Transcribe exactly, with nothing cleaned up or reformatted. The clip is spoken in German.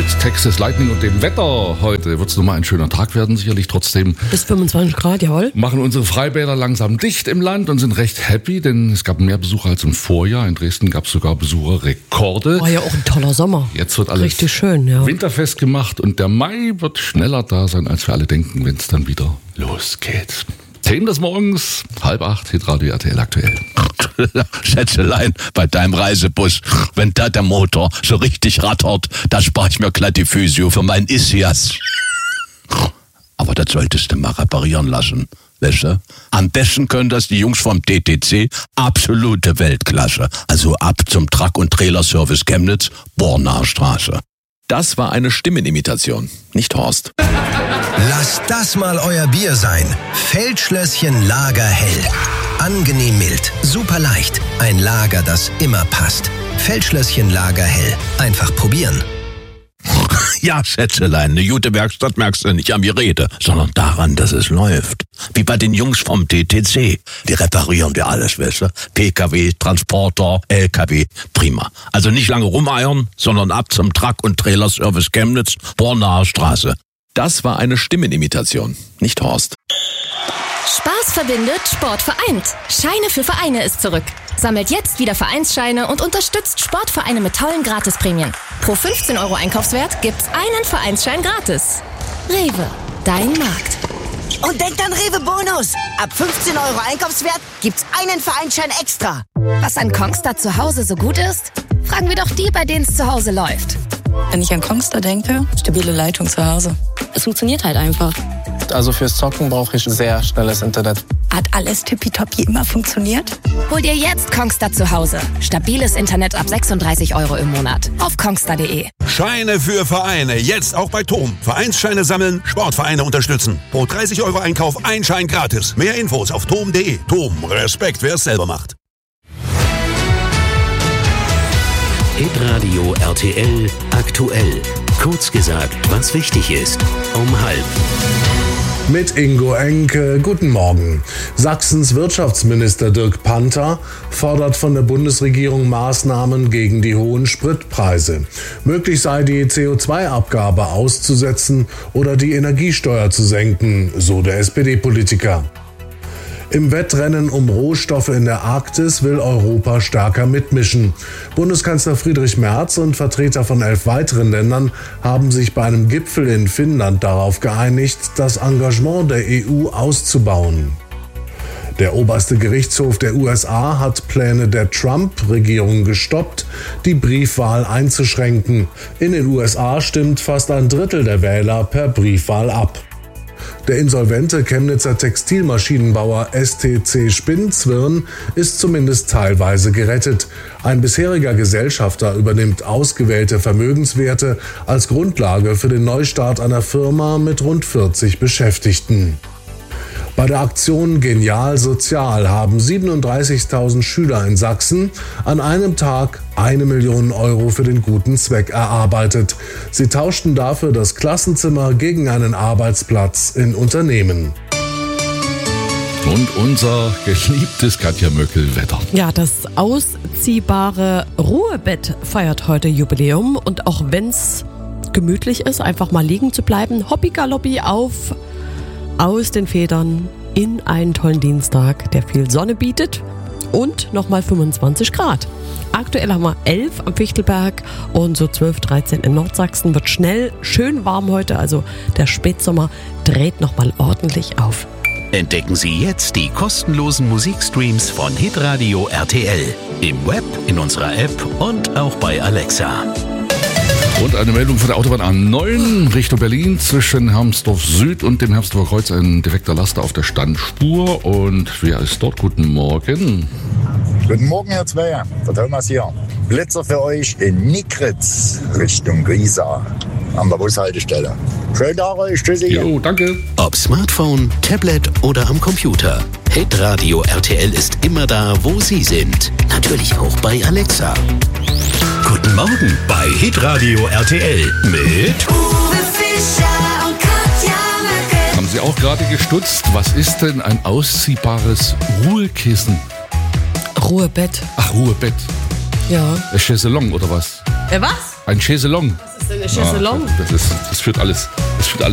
mit Texas Lightning und dem Wetter. Heute wird es nochmal ein schöner Tag werden, sicherlich trotzdem. Bis fünfundzwanzig Grad, jawohl. Machen unsere Freibäder langsam dicht im Land und sind recht happy, denn es gab mehr Besucher als im Vorjahr. In Dresden gab es sogar Besucherrekorde. War ja auch ein toller Sommer. Jetzt wird alles richtig schön, ja. winterfest gemacht und der Mai wird schneller da sein, als wir alle denken, wenn es dann wieder losgeht. Zehn des Morgens, halb acht, Hitradio R T L aktuell. Schätzelein, bei deinem Reisebus, wenn da der Motor so richtig rattert, da spare ich mir glatt die Physio für meinen Ischias. Aber das solltest du mal reparieren lassen, weißt du? Am besten können das die Jungs vom T T C, absolute Weltklasse. Also ab zum Truck- und Trailerservice Chemnitz, Bornaer Straße. Das war eine Stimmenimitation, nicht Horst. Lasst das mal euer Bier sein. Feldschlösschen Lagerhell. Angenehm mild, super leicht. Ein Lager, das immer passt. Feldschlösschen Lagerhell. Einfach probieren. Ja, Schätzelein, eine gute Werkstatt merkst du nicht an mir Rede, sondern daran, dass es läuft. Wie bei den Jungs vom T T C. Die reparieren dir alles, weißt du? P K W, Transporter, L K W, prima. Also nicht lange rumeiern, sondern ab zum Truck- und Trailerservice Chemnitz, Bornaer Straße. Das war eine Stimmenimitation, nicht Horst. Spaß verbindet, Sport vereint. Scheine für Vereine ist zurück. Sammelt jetzt wieder Vereinsscheine und unterstützt Sportvereine mit tollen Gratisprämien. Pro fünfzehn Euro Einkaufswert gibt's einen Vereinsschein gratis. Rewe, dein Markt. Und denkt an Rewe Bonus. Ab fünfzehn Euro Einkaufswert gibt's einen Vereinsschein extra. Was an Kongstar zu Hause so gut ist? Fragen wir doch die, bei denen es zu Hause läuft. Wenn ich an Kongstar denke, stabile Leitung zu Hause. Es funktioniert halt einfach. Also fürs Zocken brauche ich sehr schnelles Internet. Hat alles tippitoppi immer funktioniert? Hol dir jetzt Kongstar zu Hause. Stabiles Internet ab sechsunddreißig Euro im Monat. Auf kongstar punkt de. Scheine für Vereine. Jetzt auch bei Tom. Vereinsscheine sammeln, Sportvereine unterstützen. Pro dreißig Euro Einkauf ein Schein gratis. Mehr Infos auf tom punkt de. Tom, Respekt, wer es selber macht. Hitradio R T L aktuell. Kurz gesagt, was wichtig ist. Um halb. Mit Ingo Enke, guten Morgen. Sachsens Wirtschaftsminister Dirk Panther fordert von der Bundesregierung Maßnahmen gegen die hohen Spritpreise. Möglich sei die C O zwei Abgabe auszusetzen oder die Energiesteuer zu senken, so der S P D-Politiker. Im Wettrennen um Rohstoffe in der Arktis will Europa stärker mitmischen. Bundeskanzler Friedrich Merz und Vertreter von elf weiteren Ländern haben sich bei einem Gipfel in Finnland darauf geeinigt, das Engagement der E U auszubauen. Der oberste Gerichtshof der U S A hat Pläne der Trump-Regierung gestoppt, die Briefwahl einzuschränken. In den U S A stimmt fast ein Drittel der Wähler per Briefwahl ab. Der insolvente Chemnitzer Textilmaschinenbauer S T C Spinnzwirn ist zumindest teilweise gerettet. Ein bisheriger Gesellschafter übernimmt ausgewählte Vermögenswerte als Grundlage für den Neustart einer Firma mit rund vierzig Beschäftigten. Bei der Aktion Genial Sozial haben siebenunddreißigtausend Schüler in Sachsen an einem Tag eine Million Euro für den guten Zweck erarbeitet. Sie tauschten dafür das Klassenzimmer gegen einen Arbeitsplatz in Unternehmen. Und unser geliebtes Katja Möckel-Wetter. Ja, das ausziehbare Ruhebett feiert heute Jubiläum. Und auch wenn es gemütlich ist, einfach mal liegen zu bleiben, Hoppi Galoppi auf, aus den Federn in einen tollen Dienstag, der viel Sonne bietet und nochmal fünfundzwanzig Grad. Aktuell haben wir elf am Fichtelberg und so zwölf, dreizehn in Nordsachsen. Wird schnell schön warm heute, also der Spätsommer dreht nochmal ordentlich auf. Entdecken Sie jetzt die kostenlosen Musikstreams von Hitradio R T L. Im Web, in unserer App und auch bei Alexa. Und eine Meldung von der Autobahn A neun Richtung Berlin zwischen Hermsdorf Süd und dem Hermsdorfer Kreuz. Ein defekter Laster auf der Standspur. Und wer ist dort? Guten Morgen. Guten Morgen, Herr Zweier. Der Thomas hier. Blitzer für euch in Nikritz Richtung Riesa an der Bushaltestelle. Schönen Tag euch. Tschüssi. Jo, danke. Ob Smartphone, Tablet oder am Computer. Hitradio R T L ist immer da, wo Sie sind. Natürlich auch bei Alexa. Guten Morgen bei Hitradio R T L mit Uwe Fischer und Katja Möckel. Haben Sie auch gerade gestutzt? Was ist denn ein ausziehbares Ruhekissen? Ruhebett. Ach, Ruhebett. Ja. Ein Chaiselong oder was? Äh, was? Ein Chaiselong. Das ist eine Chaiselong. Ah, das, ist, das führt alles. Das führt alles